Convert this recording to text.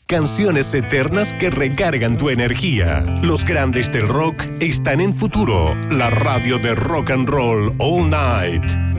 Canciones eternas que recargan tu energía. Los grandes del rock están en Futuro, la radio de rock and roll all night.